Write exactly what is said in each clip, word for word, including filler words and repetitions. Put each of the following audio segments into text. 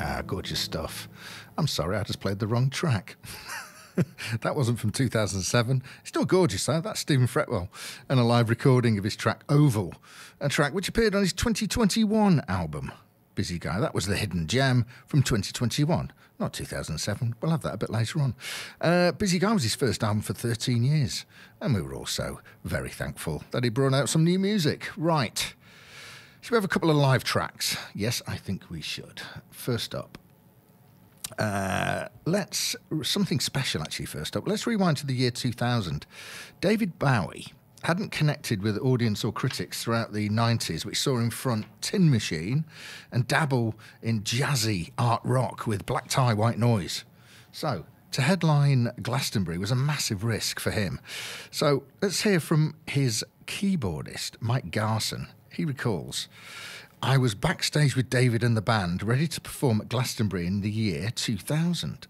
Ah, gorgeous stuff. I'm sorry, I just played the wrong track. That wasn't from two thousand seven. Still gorgeous, though. That's Stephen Fretwell and a live recording of his track Oval, a track which appeared on his twenty twenty-one album, Busy Guy. That was the hidden gem from twenty twenty-one, not two thousand seven. We'll have that a bit later on. Uh, Busy Guy was his first album for thirteen years, and we were also very thankful that he brought out some new music. Right. Should we have a couple of live tracks? Yes, I think we should. First up, Uh, let's, something special actually first up. Let's rewind to the year two thousand. David Bowie hadn't connected with audience or critics throughout the nineties, which saw him front Tin Machine and dabble in jazzy art rock with Black Tie, White Noise. So, to headline Glastonbury was a massive risk for him. So, let's hear from his keyboardist, Mike Garson. He recalls, I was backstage with David and the band, ready to perform at Glastonbury in the year two thousand.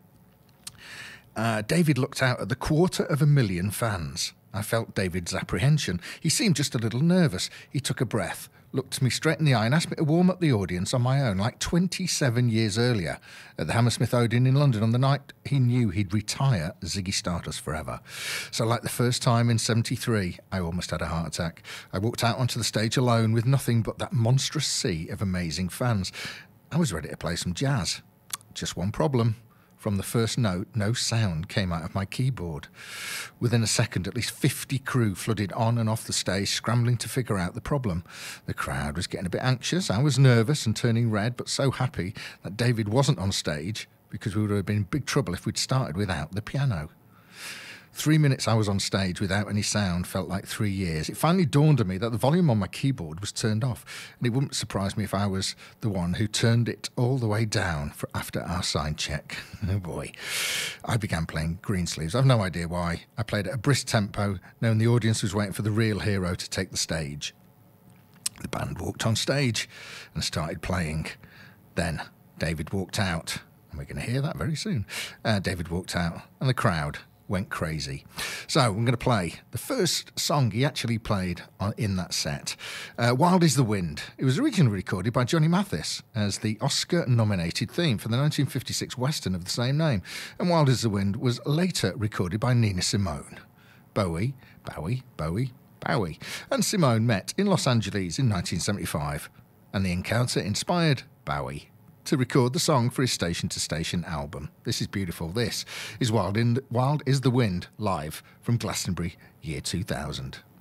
Uh, David looked out at the quarter of a million fans. I felt David's apprehension. He seemed just a little nervous. He took a breath, looked me straight in the eye and asked me to warm up the audience on my own, like twenty-seven years earlier at the Hammersmith Odeon in London on the night he knew he'd retire Ziggy Stardust forever. So like the first time in seventy-three, I almost had a heart attack. I walked out onto the stage alone with nothing but that monstrous sea of amazing fans. I was ready to play some jazz. Just one problem. From the first note, no sound came out of my keyboard. Within a second, at least fifty crew flooded on and off the stage, scrambling to figure out the problem. The crowd was getting a bit anxious. I was nervous and turning red, but so happy that David wasn't on stage, because we would have been in big trouble if we'd started without the piano. Three minutes I was on stage without any sound felt like three years. It finally dawned on me that the volume on my keyboard was turned off, and it wouldn't surprise me if I was the one who turned it all the way down for after our sound check. Oh boy. I began playing Greensleeves. I've no idea why. I played at a brisk tempo, knowing the audience was waiting for the real hero to take the stage. The band walked on stage and started playing. Then David walked out, and we're going to hear that very soon. Uh, David walked out, and the crowd went crazy. So I'm going to play the first song he actually played on, in that set. Uh, Wild is the Wind. It was originally recorded by Johnny Mathis as the Oscar-nominated theme for the nineteen fifty-six Western of the same name. And Wild is the Wind was later recorded by Nina Simone. Bowie, Bowie, Bowie, Bowie and Simone met in Los Angeles in nineteen seventy-five. And the encounter inspired Bowie to record the song for his Station to Station album. This is beautiful. This is Wild, in, Wild is the Wind, live from Glastonbury, year two thousand.